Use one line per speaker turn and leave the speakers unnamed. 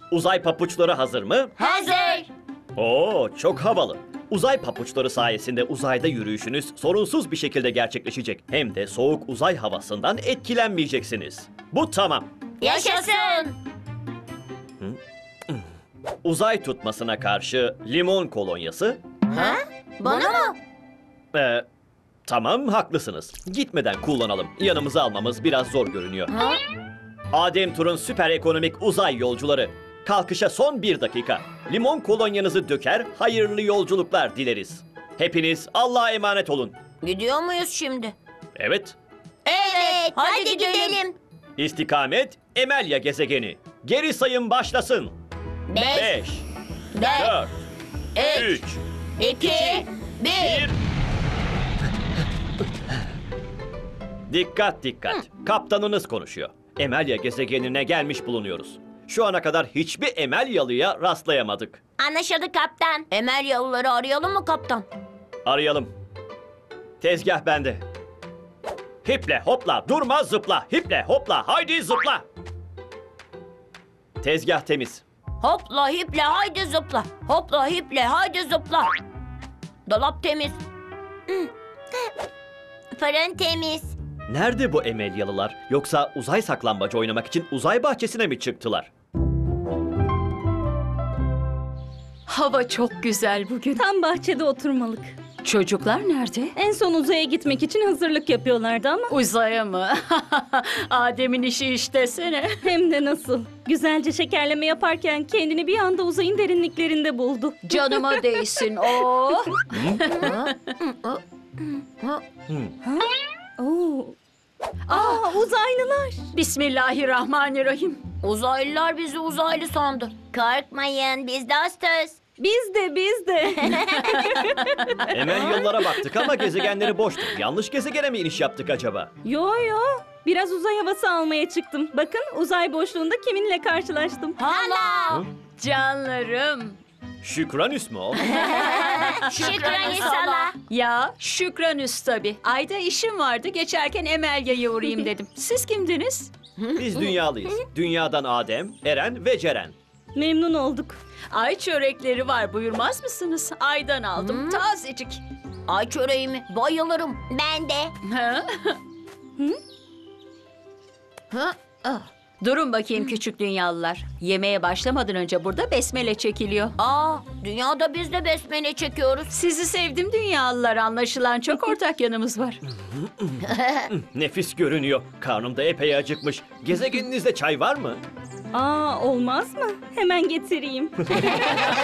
Uzay papuçları hazır mı?
Hazır.
Oo, çok havalı. Uzay papuçları sayesinde uzayda yürüyüşünüz sorunsuz bir şekilde gerçekleşecek. Hem de soğuk uzay havasından etkilenmeyeceksiniz. Bu tamam.
Yaşasın.
Uzay tutmasına karşı limon kolonyası.
Ha? Bana mı?
Tamam, haklısınız. Gitmeden kullanalım. Yanımıza almamız biraz zor görünüyor.
Ha?
Adem Tur'un süper ekonomik uzay yolcuları. Kalkışa son 1 dakika. Limon kolonyanızı döker, hayırlı yolculuklar dileriz. Hepiniz Allah'a emanet olun.
Gidiyor muyuz şimdi?
Evet,
Evet. Hadi gidelim.
istikamet Emelya gezegeni. Geri sayım başlasın. 5, 4, 3,
2, 1.
1. Dikkat dikkat. Kaptanınız konuşuyor. Emelya gezegenine gelmiş bulunuyoruz. Şu ana kadar hiçbir Emelyalı'ya rastlayamadık.
Anlaşıldı kaptan. Emelyalıları arayalım mı kaptan?
Arayalım. Tezgah bende. Hiple hopla, durma zıpla. Hiple hopla, haydi zıpla. Tezgah temiz.
Hopla hiple haydi zıpla. Hopla hiple haydi zıpla. Dolap temiz. Fırın temiz.
Nerede bu Emelyalılar? Yoksa uzay saklambaç oynamak için uzay bahçesine mi çıktılar?
Hava çok güzel bugün.
Tam bahçede oturmalık.
Çocuklar nerede?
En son uzaya gitmek için hazırlık yapıyorlardı ama
Uzaya mı? Adem'in işi iş desene.
hem de nasıl. Güzelce şekerleme yaparken kendini bir anda uzayın derinliklerinde buldu.
Canıma değsin. Oh.
Oo. Uzaylılar.
Bismillahirrahmanirrahim.
Uzaylılar bizi uzaylı sandı. Korkmayın biz dostuz.
Biz de.
Emelyalılara baktık ama gezegenleri boştu. Yanlış gezegene mi iniş yaptık acaba?
Yo. Biraz uzay havası almaya çıktım. Bakın uzay boşluğunda kiminle karşılaştım.
Hala.
Canlarım.
Şükranüs mü o?
Şükran sana.
Ya Şükranüs tabii. Ayda işim vardı. Geçerken Emelya'ya uğrayayım dedim. Siz kimdiniz?
Biz dünyalıyız. Dünyadan Adem, Eren ve Ceren.
Memnun olduk.
Ay çörekleri var. Buyurmaz mısınız? Aydan aldım. Tazecik.
Ay çöreği mi? Bayılırım. Ben de.
Ha? Durun bakayım küçük dünyalılar. Yemeğe başlamadan önce burada besmele çekiliyor.
Dünyada biz de besmele çekiyoruz.
Sizi sevdim dünyalılar. Anlaşılan çok ortak yanımız var.
Nefis görünüyor. Karnım da epey acıkmış. Gezegeninizde çay var mı?
Olmaz mı? Hemen getireyim.